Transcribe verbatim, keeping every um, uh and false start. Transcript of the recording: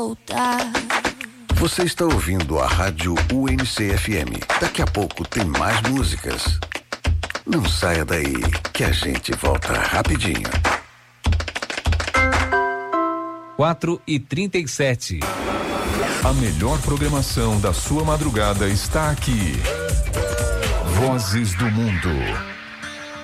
Você está ouvindo a Rádio U N C F M. Daqui a pouco tem mais músicas. Não saia daí, que a gente volta rapidinho. quatro e trinta e sete. A melhor programação da sua madrugada está aqui. Vozes do Mundo.